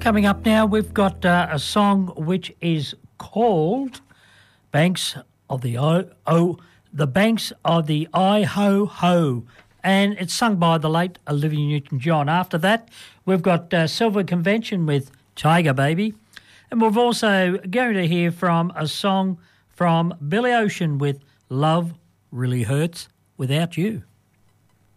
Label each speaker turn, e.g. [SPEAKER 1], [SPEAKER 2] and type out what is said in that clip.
[SPEAKER 1] Coming up now, we've got a song which is called "Banks of the the Banks of the I-Ho-Ho," and it's sung by the late Olivia Newton-John. After that, we've got Silver Convention with "Tiger Baby," and we're also going to hear from a song from Billy Ocean with "Love Really Hurts Without You."